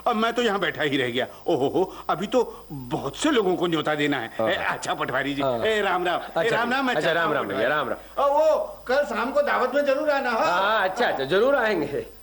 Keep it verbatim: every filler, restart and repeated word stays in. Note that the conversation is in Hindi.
अब मैं तो यहाँ बैठा ही रह गया। ओहो हो, अभी तो बहुत से लोगों को न्योता देना है। ए, अच्छा पटवारी जी, ए, राम राम। अच्छा, ए, राम राम। मैं अच्छा, राम राम भैया, राम राम। वो कल शाम को दावत में जरूर आना। हाँ, अच्छा अच्छा, जरूर आएंगे।